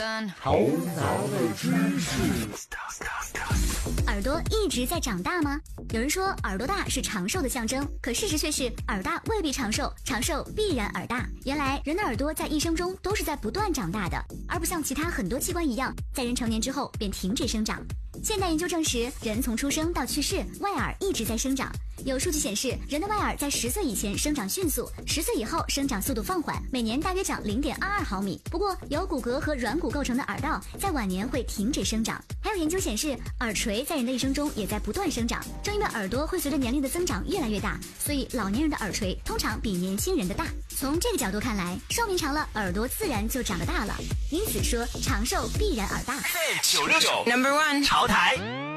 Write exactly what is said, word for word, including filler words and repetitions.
头脑的知识。 耳朵一直在长大吗？有人说耳朵大是长寿的象征，可事实却是耳大未必长寿，长寿必然耳大。原来人的耳朵在一生中都是在不断长大的，而不像其他很多器官一样，在人成年之后便停止生长。现代研究证实，人从出生到去世，外耳一直在生长。有数据显示，人的外耳在十岁以前生长迅速，十岁以后生长速度放缓，每年大约长 零点二二毫米。不过，由骨骼和软骨构成的耳道在晚年会停止生长。还有研究显示，耳垂在人的一生中也在不断生长。正因为耳朵会随着年龄的增长越来越大，所以老年人的耳垂通常比年轻人的大。从这个角度看来，寿命长了，耳朵自然就长得大了。因此说，长寿必然耳大。 九六九 Number One 潮台。